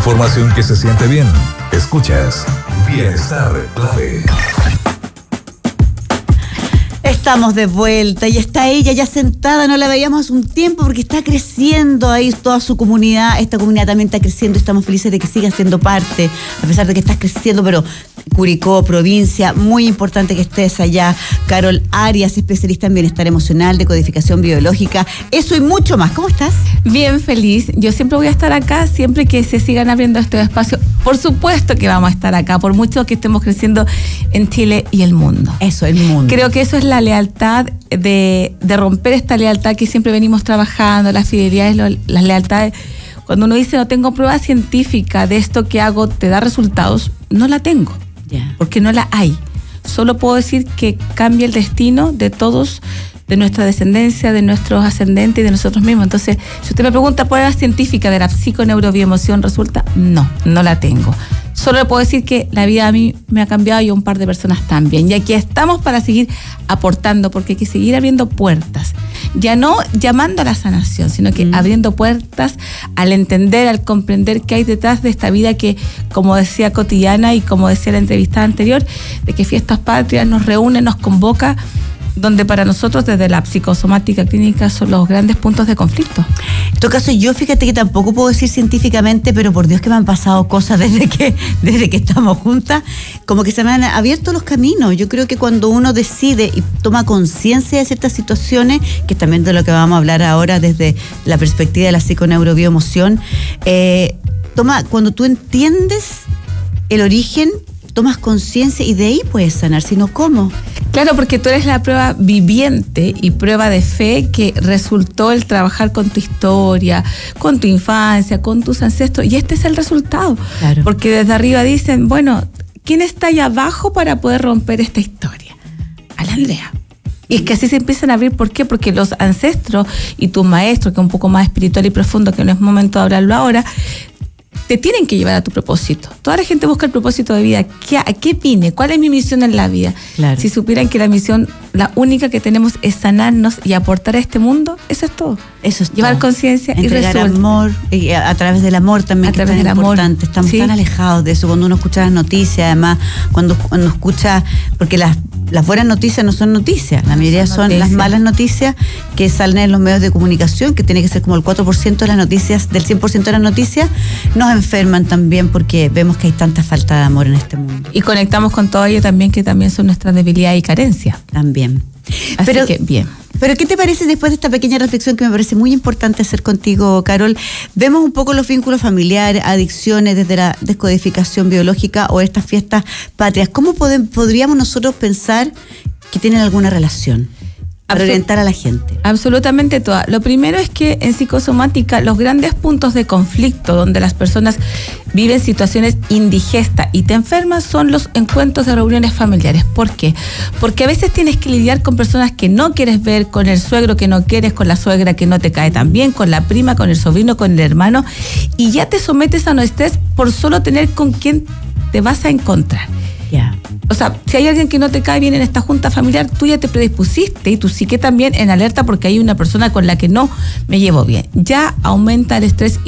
Información que se siente bien. Escuchas Bienestar Clave. Estamos de vuelta y está ella ya sentada, no la veíamos hace un tiempo porque está creciendo ahí toda su comunidad. Esta comunidad también está creciendo y estamos felices de que siga siendo parte, a pesar de que estás creciendo, pero Curicó, provincia, muy importante que estés allá. Carol Arias, especialista en bienestar emocional, decodificación biológica, eso y mucho más. ¿Cómo estás? Bien, feliz. Yo siempre voy a estar acá, siempre que se sigan abriendo estos espacios. Por supuesto que vamos a estar acá, por mucho que estemos creciendo en Chile y el mundo. Eso, el mundo. Creo que eso es la lealtad de romper esta lealtad que siempre venimos trabajando, las fidelidades, las lealtades. Cuando uno dice no tengo prueba científica de esto que hago, te da resultados, no la tengo. Yeah. Porque no la hay. Solo puedo decir que cambia el destino de todos, de nuestra descendencia, de nuestros ascendentes y de nosotros mismos. Entonces, si usted me pregunta prueba científica de la psiconeurobiemoción, resulta, no la tengo. Solo le puedo decir que la vida a mí me ha cambiado y a un par de personas también. Y aquí estamos para seguir aportando, porque hay que seguir abriendo puertas. Ya no llamando a la sanación, sino que abriendo puertas al entender, al comprender qué hay detrás de esta vida que, como decía Cotidiana y como decía la entrevista anterior, de que Fiestas Patrias nos reúne, nos convoca, donde para nosotros desde la psicosomática clínica son los grandes puntos de conflicto. En todo caso, yo fíjate que tampoco puedo decir científicamente, pero por Dios que me han pasado cosas desde que estamos juntas, como que se me han abierto los caminos. Yo creo que cuando uno decide y toma conciencia de ciertas situaciones, que también de lo que vamos a hablar ahora desde la perspectiva de la psiconeurobiemoción, cuando tú entiendes el origen, tomas conciencia y de ahí puedes sanar, sino ¿cómo? Claro, porque tú eres la prueba viviente y prueba de fe que resultó el trabajar con tu historia, con tu infancia, con tus ancestros, y este es el resultado. Claro. Porque desde arriba dicen, bueno, ¿quién está allá abajo para poder romper esta historia? A la Andrea. Y es que así se empiezan a abrir. ¿Por qué? Porque los ancestros y tus maestros, que es un poco más espiritual y profundo, que no es momento de hablarlo ahora, te tienen que llevar a tu propósito. Toda la gente busca el propósito de vida. ¿A qué vine? ¿Cuál es mi misión en la vida? Claro. Si supieran que la misión, la única que tenemos es sanarnos y aportar a este mundo, eso es todo. Eso es llevar todo. conciencia y entregar resolver. amor, y a través del amor también, A que través es tan del amor. importante. Estamos Sí. tan alejados de eso cuando uno escucha las noticias, además, cuando escucha, porque las buenas noticias no son noticias, la mayoría son las malas noticias que salen en los medios de comunicación, que tiene que ser como el 4% de las noticias, del 100% de las noticias, nos enferman también porque vemos que hay tanta falta de amor en este mundo. Y conectamos con todo ello también, que también son nuestras debilidades y carencias. También. Así que bien. Pero ¿qué te parece después de esta pequeña reflexión que me parece muy importante hacer contigo, Carol? Vemos un poco los vínculos familiares, adicciones desde la descodificación biológica o estas fiestas patrias. ¿Cómo podríamos nosotros pensar que tienen alguna relación para orientar a la gente? Absolutamente toda. Lo primero es que en psicosomática los grandes puntos de conflicto donde las personas viven situaciones indigestas y te enfermas son los encuentros de reuniones familiares. ¿Por qué? Porque a veces tienes que lidiar con personas que no quieres ver, con el suegro que no quieres, con la suegra que no te cae tan bien, con la prima, con el sobrino, con el hermano, y ya te sometes a un estrés por solo tener con quién te vas a encontrar. Ya. O sea, si hay alguien que no te cae bien en esta junta familiar, tú ya te predispusiste y tu psique también en alerta porque hay una persona con la que no me llevo bien. Ya aumenta el estrés